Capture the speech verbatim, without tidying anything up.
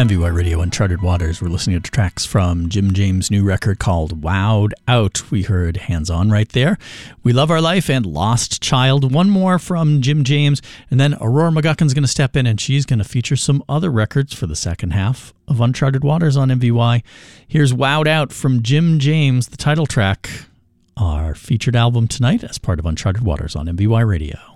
M V Y Radio, Uncharted Waters. We're listening to tracks from Jim James' new record called Wowed Out. We heard Hands On right there. We Love Our Life and Lost Child. One more from Jim James. And then Aurora McGuckin's going to step in and she's going to feature some other records for the second half of Uncharted Waters on M V Y. Here's Wowed Out from Jim James, the title track, our featured album tonight as part of Uncharted Waters on M V Y Radio.